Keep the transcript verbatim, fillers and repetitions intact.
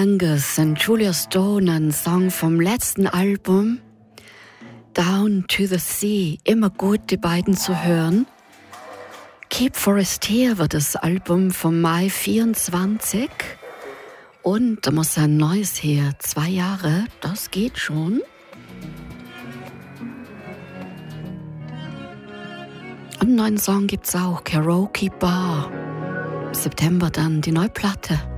Angus und Julia Stone, ein Song vom letzten Album Down to the Sea. Immer gut, die beiden zu hören. Keep Forestier war das Album vom Mai vierundzwanzig. Und da muss ein neues her. Zwei Jahre, das geht schon. Und einen neuen Song gibt's auch, Karaoke Bar. Im September dann die neue Platte.